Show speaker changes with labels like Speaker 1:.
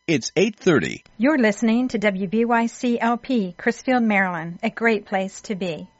Speaker 1: It's 8:30.
Speaker 2: You're listening to WBYC-LP, Crisfield, Maryland, a great place to be.